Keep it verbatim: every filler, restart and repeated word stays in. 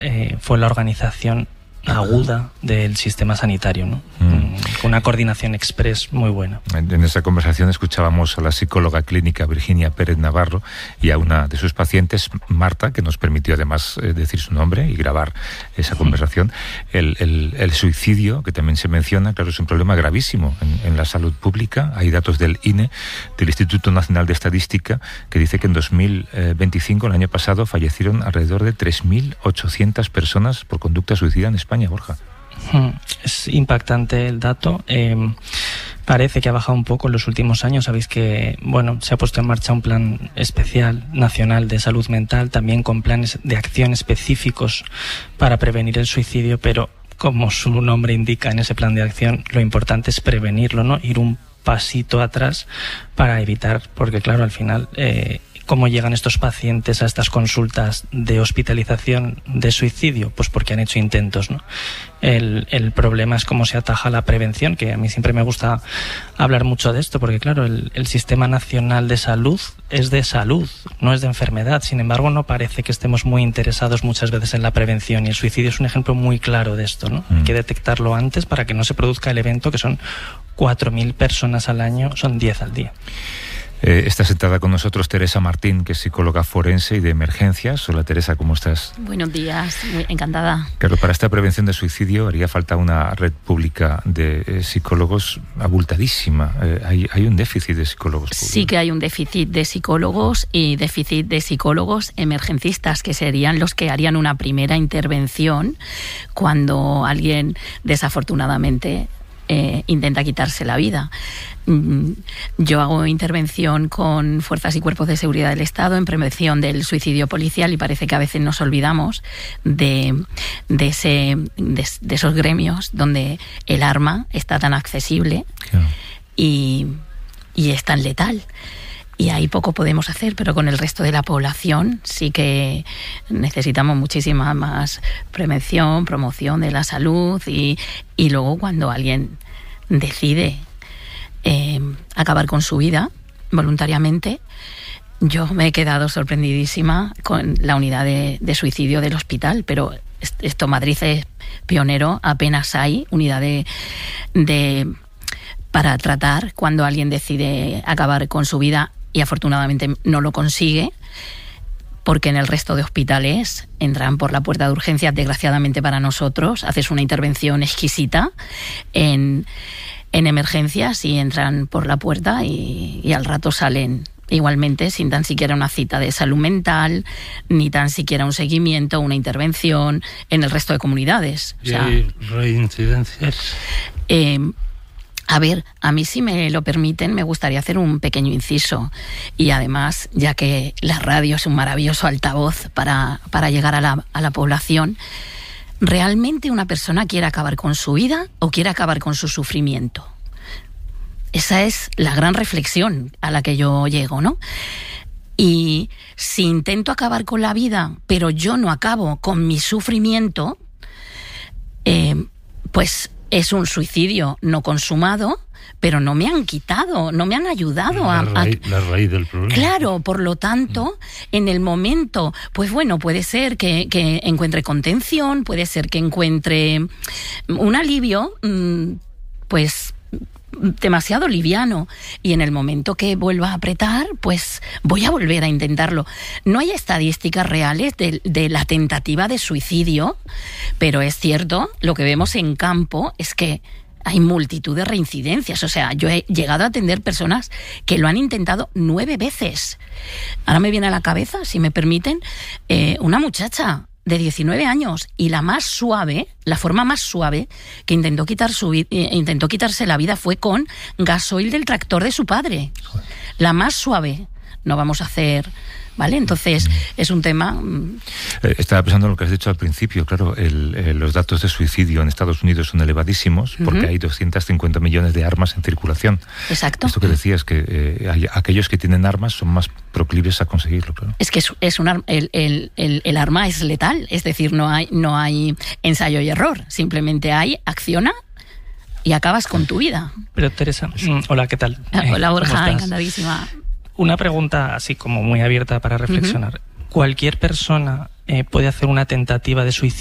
eh, fue la organización aguda del sistema sanitario, ¿no? Mm. Con una coordinación express muy buena. En esa conversación escuchábamos a la psicóloga clínica Virginia Pérez Navarro y a una de sus pacientes, Marta, que nos permitió además eh, decir su nombre y grabar esa conversación. El, el, el suicidio, que también se menciona, claro, es un problema gravísimo en, en la salud pública. Hay datos del I N E, del Instituto Nacional de Estadística, que dice que en dos mil veinticinco, el año pasado, fallecieron alrededor de tres mil ochocientas personas por conducta suicida en España. España, Borja. Es impactante el dato. Eh, parece que ha bajado un poco en los últimos años. Sabéis que, bueno, se ha puesto en marcha un plan especial nacional de salud mental, también con planes de acción específicos para prevenir el suicidio, pero como su nombre indica, en ese plan de acción lo importante es prevenirlo, ¿no? Ir un pasito atrás para evitar, porque claro, al final eh, ¿cómo llegan estos pacientes a estas consultas de hospitalización de suicidio? Pues porque han hecho intentos, ¿no? El, el problema es cómo se ataja la prevención, que a mí siempre me gusta hablar mucho de esto, porque claro, el, el Sistema Nacional de Salud es de salud, no es de enfermedad. Sin embargo, no parece que estemos muy interesados muchas veces en la prevención, y el suicidio es un ejemplo muy claro de esto, ¿no? Mm. Hay que detectarlo antes para que no se produzca el evento, que son cuatro mil personas al año, son diez al día. Eh, está sentada con nosotros Teresa Martín, que es psicóloga forense y de emergencias. Hola Teresa, ¿cómo estás? Buenos días, muy encantada. Claro, para esta prevención de suicidio haría falta una red pública de eh, psicólogos abultadísima. Eh, hay, hay un déficit de psicólogos públicos. Sí que hay un déficit de psicólogos y déficit de psicólogos emergencistas, que serían los que harían una primera intervención cuando alguien desafortunadamente Eh, intenta quitarse la vida. Yo hago intervención con fuerzas y cuerpos de seguridad del Estado en prevención del suicidio policial, y parece que a veces nos olvidamos de, de, ese, de, de esos gremios donde el arma está tan accesible, claro, y, y es tan letal. Y ahí poco podemos hacer, pero con el resto de la población sí que necesitamos muchísima más prevención, promoción de la salud, y, y luego cuando alguien decide eh, acabar con su vida voluntariamente, yo me he quedado sorprendidísima con la unidad de, de suicidio del hospital, pero esto, Madrid es pionero, apenas hay unidad de... de para tratar cuando alguien decide acabar con su vida, y afortunadamente no lo consigue, porque en el resto de hospitales entran por la puerta de urgencias. Desgraciadamente para nosotros, haces una intervención exquisita en, en emergencias y entran por la puerta y, y al rato salen igualmente sin tan siquiera una cita de salud mental, ni tan siquiera un seguimiento, una intervención en el resto de comunidades. ¿Y o sea, hay reincidencias? Eh, A ver, a mí, si me lo permiten, me gustaría hacer un pequeño inciso. Y además, ya que la radio es un maravilloso altavoz para, para llegar a la, a la población, ¿realmente una persona quiere acabar con su vida o quiere acabar con su sufrimiento? Esa es la gran reflexión a la que yo llego, ¿no? Y si intento acabar con la vida, pero yo no acabo con mi sufrimiento, eh, pues es un suicidio no consumado, pero no me han quitado, no me han ayudado la a, raíz, a... La raíz del problema. Claro, por lo tanto, en el momento, pues bueno, puede ser que, que encuentre contención, puede ser que encuentre un alivio, pues demasiado liviano, y en el momento que vuelva a apretar, pues voy a volver a intentarlo. No hay estadísticas reales de, de la tentativa de suicidio, pero es cierto, lo que vemos en campo es que hay multitud de reincidencias. O sea, yo he llegado a atender personas que lo han intentado nueve veces. Ahora me viene a la cabeza, si me permiten, eh, una muchacha de diecinueve años, y la más suave, la forma más suave que intentó quitar su eh, intentó quitarse la vida fue con gasoil del tractor de su padre. Joder. La más suave. No vamos a hacer, ¿vale? Entonces, es un tema... Eh, estaba pensando en lo que has dicho al principio. Claro, el, eh, los datos de suicidio en Estados Unidos son elevadísimos, porque uh-huh. hay doscientos cincuenta millones de armas en circulación. Exacto. Esto que decías, que eh, hay, aquellos que tienen armas son más proclives a conseguirlo, claro. Es que es, es un arma, el, el, el, el arma es letal, es decir, no hay, no hay ensayo y error, simplemente hay acciona y acabas con tu vida. Pero Teresa, mm, hola, ¿qué tal? Hola Borja, encantadísima. Una pregunta así como muy abierta para reflexionar. Uh-huh. ¿Cualquier persona eh, puede hacer una tentativa de suicidio